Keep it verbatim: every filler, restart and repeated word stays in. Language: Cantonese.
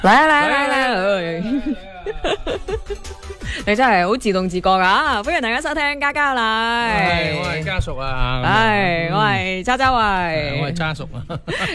嚟啊嚟啊嚟啊！你真係好自動自覺噶，歡迎大家收聽家家啦。 係我係家屬啊， 係我係渣渣慧， 我係家屬啊。